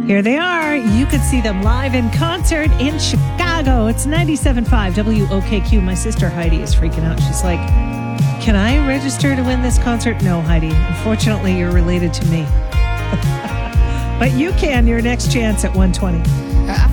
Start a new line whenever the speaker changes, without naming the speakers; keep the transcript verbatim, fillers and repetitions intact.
Here they are. You could see them live in concert in Chicago. It's ninety-seven point five W O K Q. My sister Heidi is freaking out. She's like, can I register to win this concert? No, Heidi. Unfortunately, you're related to me. But you can. Your next chance at one twenty.